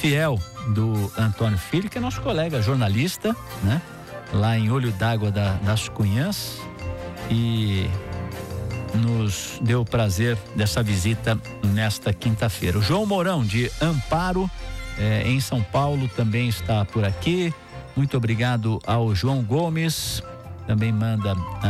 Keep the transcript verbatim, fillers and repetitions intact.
fiel do Antônio Filho, que é nosso colega jornalista, né? Lá em Olho d'Água da, das Cunhãs, e nos deu o prazer dessa visita nesta quinta-feira. O João Mourão, de Amparo, eh, em São Paulo, também está por aqui. Muito obrigado ao João Gomes, também manda